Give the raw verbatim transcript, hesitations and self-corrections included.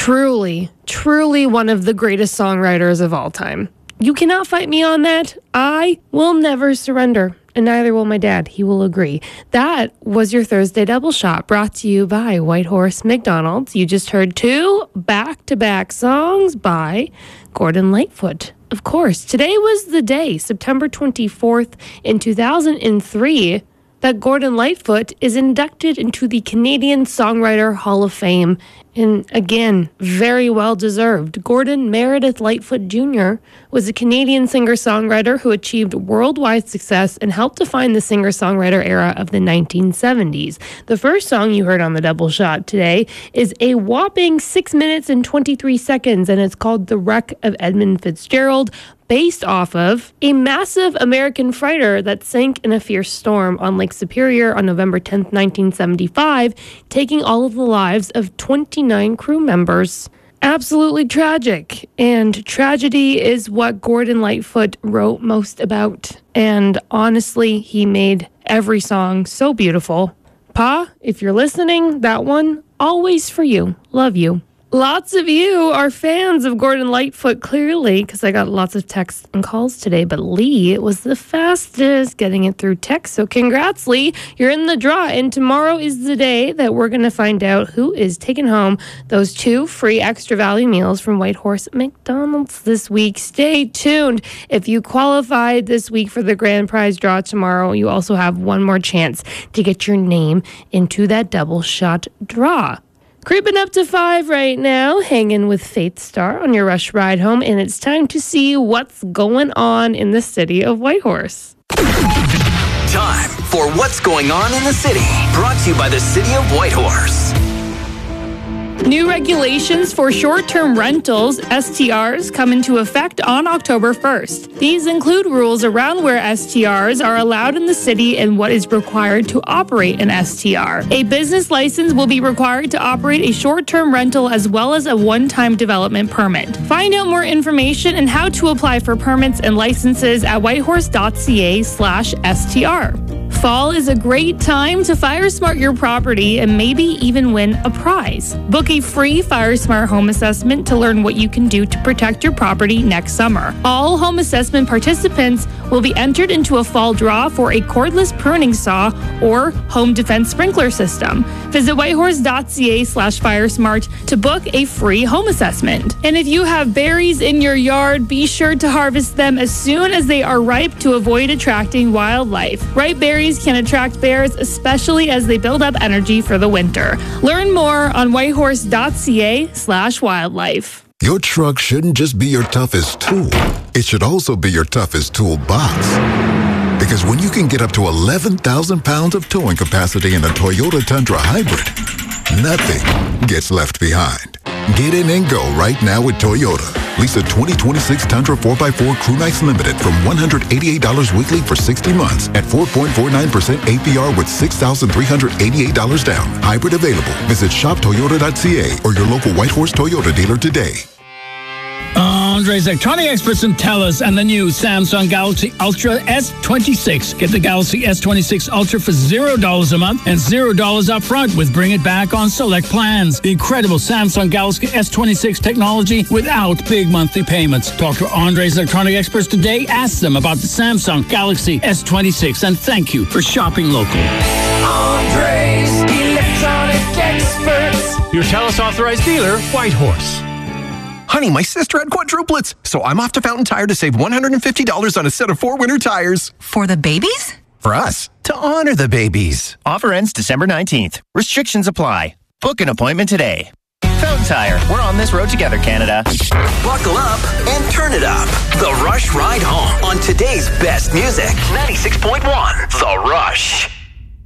Truly, truly one of the greatest songwriters of all time. You cannot fight me on that. I will never surrender. And neither will my dad. He will agree. That was your Thursday Double Shot, brought to you by Whitehorse McDonald's. You just heard two back-to-back songs by Gordon Lightfoot. Of course, today was the day, September twenty-fourth in two thousand three, that Gordon Lightfoot is inducted into the Canadian Songwriter Hall of Fame. And again, very well deserved. Gordon Meredith Lightfoot Junior was a Canadian singer-songwriter who achieved worldwide success and helped define the singer-songwriter era of the nineteen seventies. The first song you heard on the Double Shot today is a whopping six minutes and twenty-three seconds, and it's called The Wreck of Edmund Fitzgerald, based off of a massive American freighter that sank in a fierce storm on Lake Superior on November tenth, nineteen seventy-five, taking all of the lives of twenty-nine crew members. Absolutely tragic. And tragedy is what Gordon Lightfoot wrote most about. And honestly, he made every song so beautiful. Pa, if you're listening, that one, always for you. Love you. Lots of you are fans of Gordon Lightfoot, clearly, because I got lots of texts and calls today, but Lee was the fastest getting it through text, so congrats, Lee. You're in the draw, and tomorrow is the day that we're going to find out who is taking home those two free extra value meals from Whitehorse McDonald's this week. Stay tuned. If you qualified this week for the grand prize draw tomorrow, you also have one more chance to get your name into that double shot draw. Creeping up to five right now, hanging with Faith Star on your Rush Ride Home, and it's time to see what's going on in the city of Whitehorse. Time for What's Going On in the City, brought to you by the City of Whitehorse. New regulations for short-term rentals, S T Rs, come into effect on October first. These include rules around where S T Rs are allowed in the city and what is required to operate an S T R. A business license will be required to operate a short-term rental as well as a one-time development permit. Find out more information and how to apply for permits and licenses at whitehorse.ca slash STR. Fall is a great time to FireSmart your property and maybe even win a prize. Book a free FireSmart home assessment to learn what you can do to protect your property next summer. All home assessment participants will be entered into a fall draw for a cordless pruning saw or home defense sprinkler system. Visit whitehorse.ca slash FireSmart to book a free home assessment. And if you have berries in your yard, be sure to harvest them as soon as they are ripe to avoid attracting wildlife. Ripe berries can attract bears, especially as they build up energy for the winter. Learn more on whitehorse.ca slash wildlife. Your truck shouldn't just be your toughest tool. It should also be your toughest toolbox. Because when you can get up to eleven thousand pounds of towing capacity in a Toyota Tundra Hybrid, nothing gets left behind. Get in and go right now with Toyota. Lease a twenty twenty-six Tundra four by four Crew Nights Limited from one hundred eighty-eight dollars weekly for sixty months at four point four nine percent A P R with six thousand three hundred eighty-eight dollars down. Hybrid available. Visit shop toyota dot c a or your local Whitehorse Toyota dealer today. Andre's Electronic Experts in TELUS and the new Samsung Galaxy Ultra S twenty-six. Get the Galaxy S twenty-six Ultra for zero dollars a month and zero dollars up front with Bring It Back on select plans. The incredible Samsung Galaxy S twenty-six technology without big monthly payments. Talk to Andre's Electronic Experts today. Ask them about the Samsung Galaxy S twenty-six and thank you for shopping local. Andre's Electronic Experts. Your TELUS authorized dealer, Whitehorse. Honey, my sister had quadruplets, so I'm off to Fountain Tire to save one hundred fifty dollars on a set of four winter tires. For the babies? For us, to honor the babies. Offer ends December nineteenth. Restrictions apply. Book an appointment today. Fountain Tire, we're on this road together, Canada. Buckle up and turn it up. The Rush Ride Home on today's best music. ninety-six point one The Rush.